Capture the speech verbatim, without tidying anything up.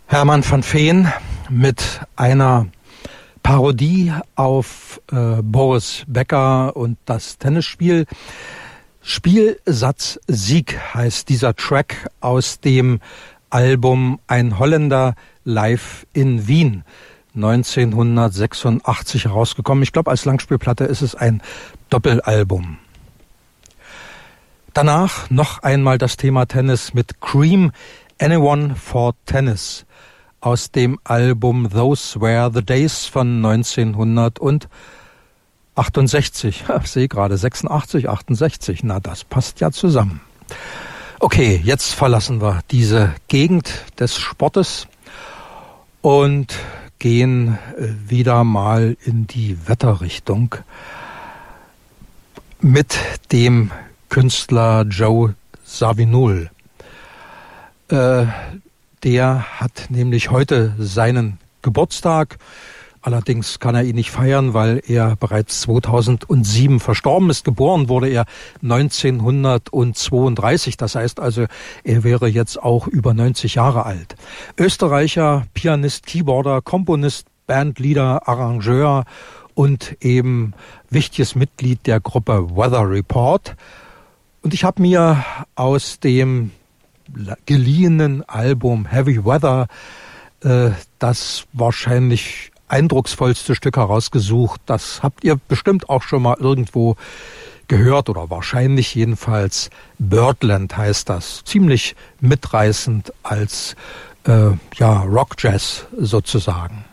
Hermann van Veen mit einer Parodie auf äh, Boris Becker und das Tennisspiel. Spielsatz Sieg heißt dieser Track aus dem Album Ein Holländer live in Wien, neunzehnhundertsechsundachtzig herausgekommen. Ich glaube, als Langspielplatte ist es ein Doppelalbum. Danach noch einmal das Thema Tennis mit Cream, Anyone for Tennis aus dem Album Those Were the Days von neunzehnhundertachtundsechzig. Ich sehe gerade sechsundachtzig, achtundsechzig. Na, das passt ja zusammen. Okay, jetzt verlassen wir diese Gegend des Sportes und gehen wieder mal in die Wetterrichtung mit dem Künstler Joe Zawinul. Äh, der hat nämlich heute seinen Geburtstag. Allerdings kann er ihn nicht feiern, weil er bereits zweitausendsieben verstorben ist. Geboren wurde er neunzehnhundertzweiunddreißig. Das heißt also, er wäre jetzt auch über neunzig Jahre alt. Österreicher, Pianist, Keyboarder, Komponist, Bandleader, Arrangeur und eben wichtiges Mitglied der Gruppe Weather Report. Und ich habe mir aus dem geliehenen Album Heavy Weather äh, das wahrscheinlich eindrucksvollste Stück herausgesucht. Das habt ihr bestimmt auch schon mal irgendwo gehört oder wahrscheinlich jedenfalls. Birdland heißt das. Ziemlich mitreißend als äh, ja, Rock-Jazz sozusagen.